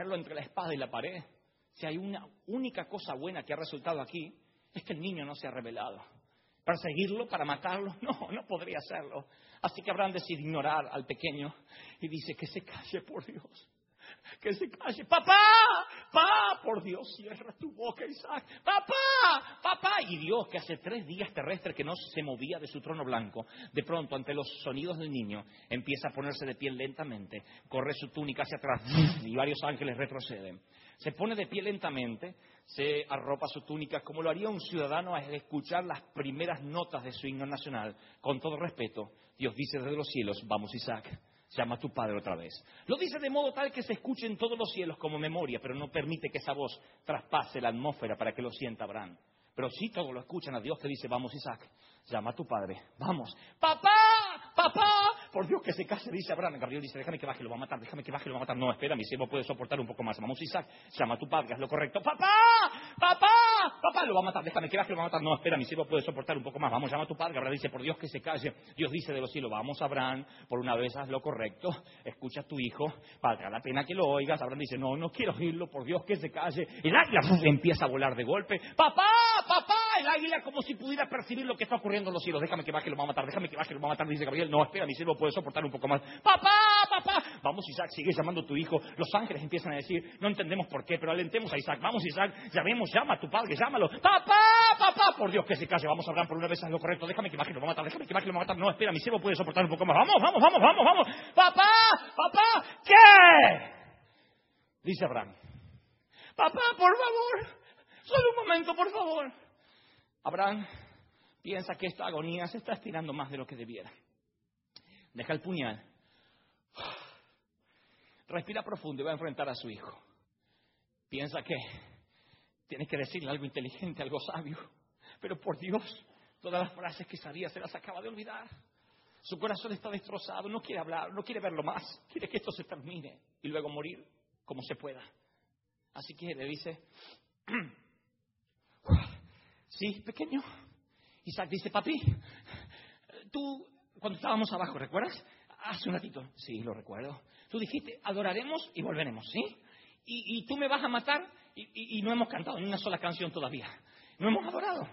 ponerlo entre la espada y la pared. Si hay una única cosa buena que ha resultado aquí, es que el niño no se ha rebelado. ¿Perseguirlo, para matarlo? No podría hacerlo. Así que Abraham decide ignorar al pequeño y dice que se calle, por Dios. Que se calle. ¡Papá! Por Dios, cierra tu boca, Isaac. ¡Papá! Y Dios, que hace 3 días terrestres que no se movía de su trono blanco, de pronto, ante los sonidos del niño, empieza a ponerse de pie lentamente, corre su túnica hacia atrás y varios ángeles retroceden. Se pone de pie lentamente, se arropa su túnica como lo haría un ciudadano al escuchar las primeras notas de su himno nacional. Con todo respeto, Dios dice desde los cielos: vamos, Isaac, llama a tu padre otra vez. Lo dice de modo tal que se escuche en todos los cielos como memoria, pero no permite que esa voz traspase la atmósfera para que lo sienta Abraham. Pero sí todos lo escuchan a Dios que dice: vamos, Isaac, llama a tu padre, vamos. ¡Papá! Por Dios, que se case, dice Abraham. Gabriel dice: déjame que baje, lo va a matar, déjame que baje, lo va a matar. No, espera, mi siervo puede soportar un poco más. Vamos, Isaac, llama a tu padre, haz lo correcto. ¡Papá! Lo va a matar, déjame que baje, lo va a matar. No, espera, mi siervo puede soportar un poco más. Vamos, llama a tu padre. Abraham dice: por Dios, que se calle. Dios dice de los cielos: vamos, Abraham, por una vez haz lo correcto, escucha a tu hijo, valdrá la pena que lo oigas. Abraham dice: no quiero oírlo, por Dios, que se calle. El águila empieza a volar de golpe. ¡Papá! El águila, como si pudiera percibir lo que está ocurriendo en los cielos. Déjame que baje, lo va a matar, déjame que baje, lo va a matar. Dice Gabriel: no, espera, mi siervo puede soportar un poco más. ¡Papá! Vamos, Isaac, sigue llamando a tu hijo. Los ángeles empiezan a decir: no entendemos por qué, pero alentemos a Isaac. Vamos, Isaac, llama a tu padre, llámalo. ¡Papá! Por Dios, que se calle. Vamos a hablar por una vez, haz lo correcto. Déjame que baje, lo va a matar, déjame que baje, lo va a matar. No, espera, mi siervo puede soportar un poco más. Vamos. ¡Papá! ¿Qué? Dice Abraham: papá, por favor, solo un momento, por favor. Abraham piensa que esta agonía se está estirando más de lo que debiera. Deja el puñal, respira profundo y va a enfrentar a su hijo. Piensa que tiene que decirle algo inteligente, algo sabio, pero por Dios, todas las frases que sabía se las acaba de olvidar. Su corazón está destrozado, no quiere hablar, no quiere verlo más, quiere que esto se termine y luego morir como se pueda. Así que le dice: sí, pequeño. Isaac dice: papi, tú, cuando estábamos abajo, ¿recuerdas? Hace un ratito. Sí, lo recuerdo. Tú dijiste: adoraremos y volveremos, ¿sí? Y tú me vas a matar y no hemos cantado ni una sola canción todavía. No hemos adorado.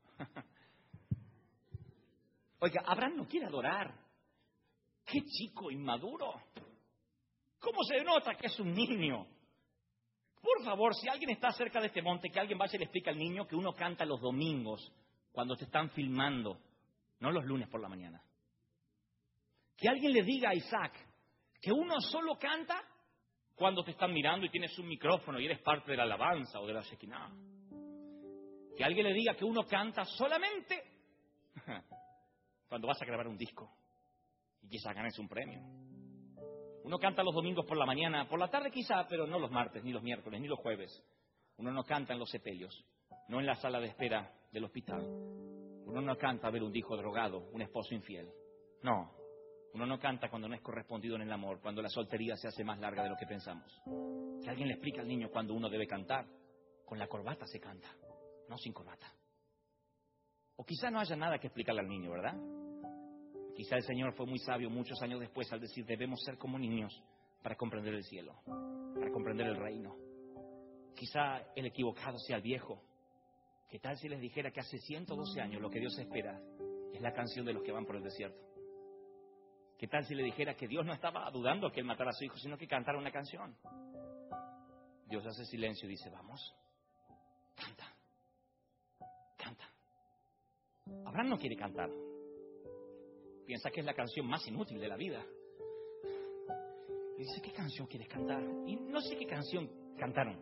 Oiga, Abraham no quiere adorar. ¡Qué chico inmaduro! ¿Cómo se nota que es un niño? Por favor, si alguien está cerca de este monte, que alguien vaya y le explique al niño que uno canta los domingos cuando te están filmando, no los lunes por la mañana. Que alguien le diga a Isaac que uno solo canta cuando te están mirando y tienes un micrófono y eres parte de la alabanza o de la Shekinah. Que alguien le diga que uno canta solamente cuando vas a grabar un disco y quizás ganes un premio. Uno canta los domingos por la mañana, por la tarde quizá, pero no los martes, ni los miércoles, ni los jueves. Uno no canta en los sepelios, no en la sala de espera del hospital. Uno no canta a ver un hijo drogado, un esposo infiel. No, uno no canta cuando no es correspondido en el amor, cuando la soltería se hace más larga de lo que pensamos. Que alguien le explique al niño cuando uno debe cantar. Con la corbata se canta, no sin corbata. O quizá no haya nada que explicarle al niño, ¿verdad? Quizá el Señor fue muy sabio muchos años después al decir: debemos ser como niños para comprender el cielo, para comprender el reino. Quizá el equivocado sea el viejo. ¿Qué tal si les dijera que hace 112 años lo que Dios espera es la canción de los que van por el desierto? ¿Qué tal si le dijera que Dios no estaba dudando que Él matara a su hijo, sino que cantara una canción? Dios hace silencio y dice: vamos, canta. Abraham no quiere cantar. Piensa que es la canción más inútil de la vida. Y dice: ¿qué canción quieres cantar? Y no sé qué canción cantaron,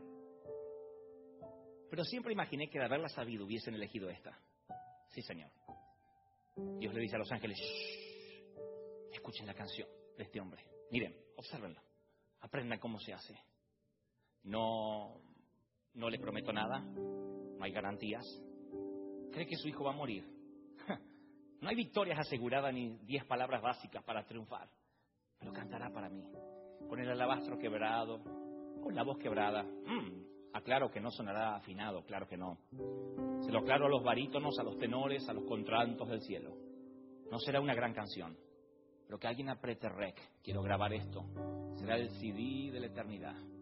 pero siempre imaginé que de haberla sabido hubiesen elegido esta. Sí, Señor. Dios le dice a los ángeles: shh, escuchen la canción de este hombre. Miren, obsérvenlo, aprendan cómo se hace. No le prometo nada, no hay garantías. ¿Cree que su hijo va a morir? No hay victorias aseguradas ni 10 palabras básicas para triunfar. Pero cantará para mí, con el alabastro quebrado, con la voz quebrada. Aclaro que no sonará afinado, claro que no. Se lo aclaro a los barítonos, a los tenores, a los contraltos del cielo. No será una gran canción, pero que alguien apriete rec. Quiero grabar esto. Será el CD de la eternidad.